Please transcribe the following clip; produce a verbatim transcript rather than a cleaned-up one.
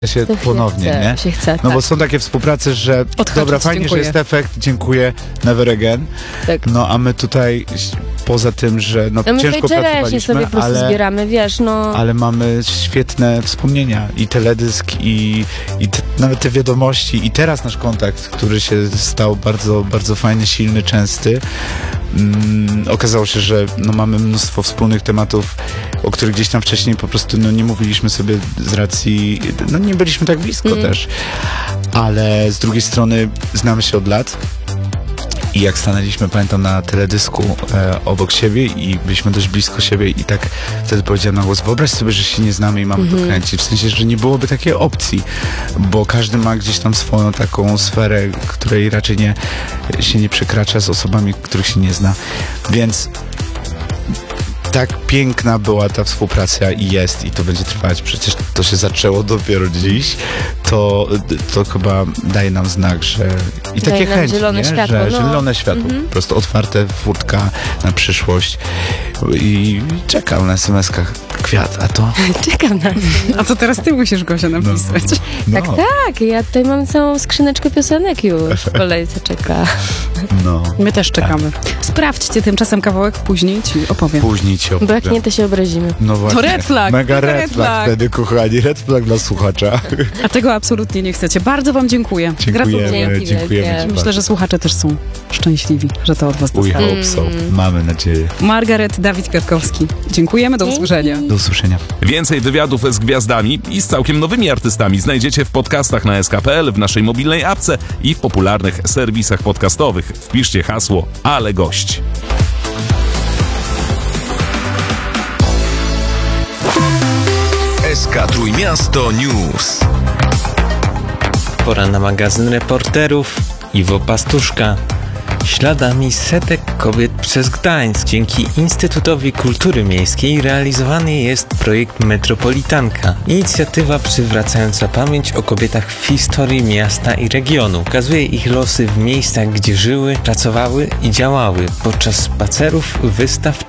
się To ponownie, się chce, nie? się chce, No tak. bo są takie współprace, że Odhaczyć, dobra, fajnie, dziękuję. że jest efekt, dziękuję, never again. Tak. No a my tutaj poza tym, że no, No my ciężko wieczorem się pracowaliśmy, sobie po prostu ale, zbieramy, wiesz, no. ale mamy świetne wspomnienia i teledysk i, i te, nawet te wiadomości i teraz nasz kontakt, który się stał bardzo, bardzo fajny, silny, częsty. Mm, okazało się, że no, mamy mnóstwo wspólnych tematów, o których gdzieś tam wcześniej po prostu no, nie mówiliśmy sobie z racji, no nie byliśmy tak blisko Mm. też, ale z drugiej strony znamy się od lat. I jak stanęliśmy, pamiętam, na teledysku e, obok siebie i byliśmy dość blisko siebie i tak wtedy powiedziałem na głos, wyobraź sobie, że się nie znamy i mamy Mhm. to kręcić. W sensie, że nie byłoby takiej opcji, bo każdy ma gdzieś tam swoją taką sferę, której raczej nie, się nie przekracza z osobami, których się nie zna. Więc tak piękna była ta współpraca i jest, i to będzie trwać. Przecież to się zaczęło dopiero dziś. To, to chyba daje nam znak, że i Daje takie nam chęci, zielone nie? światło, że no. zielone światło, Mhm. po prostu otwarte furtka na przyszłość i czekam na es em eskach kwiat, a to... Czekam na to. A co teraz ty musisz, Gosia, napisać? no, Tak, tak, ja tutaj mam całą skrzyneczkę piosenek już w kolejce czeka. no. My też czekamy. Sprawdźcie tymczasem kawałek, później ci opowiem. Później ci Bo opowiem. jak nie, to się obrazimy. No właśnie. red flag, Mega mega red red flag flag. wtedy, kochani. Red flag dla słuchacza. A tego absolutnie nie chcecie. Bardzo wam dziękuję. Dziękujemy, Dzięki dziękujemy wielkie. ci Myślę, bardzo. że słuchacze też są szczęśliwi, że to od was We dostało. hope so. Mamy nadzieję. Margaret, Dawid Kwiatkowski. Dziękujemy, do Dzięki. usłyszenia. Do usłyszenia. Więcej wywiadów z gwiazdami i z całkiem nowymi artystami znajdziecie w podcastach na es ka kropka pe el, w naszej mobilnej apce i w popularnych serwisach podcastowych. Wpiszcie hasło Ale Gość. S K Trójmiasto News. Pora na magazyn reporterów. Iwo Pastuszka. Śladami setek kobiet przez Gdańsk. Dzięki Instytutowi Kultury Miejskiej realizowany jest projekt Metropolitanka. Inicjatywa przywracająca pamięć o kobietach w historii miasta i regionu. Ukazuje ich losy w miejscach, gdzie żyły, pracowały i działały podczas spacerów, wystaw